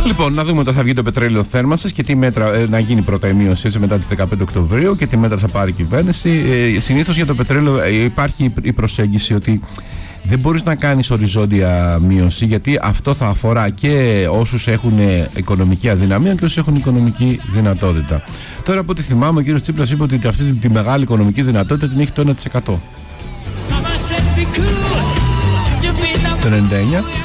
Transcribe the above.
Λοιπόν, να δούμε όταν θα βγει το πετρέλαιο θέρμανσης και τι μέτρα να γίνει πρώτα η μείωση έτσι, μετά τις 15 Οκτωβρίου και τι μέτρα θα πάρει η κυβέρνηση. Συνήθως για το πετρέλαιο υπάρχει η προσέγγιση ότι δεν μπορείς να κάνεις οριζόντια μείωση, γιατί αυτό θα αφορά και όσους έχουν οικονομική αδυναμία και όσους έχουν οικονομική δυνατότητα. Τώρα από ό,τι θυμάμαι ο κύριος Τσίπρας είπε ότι αυτή τη μεγάλη οικονομική δυνατότητα την έχει το 1%. Το 99.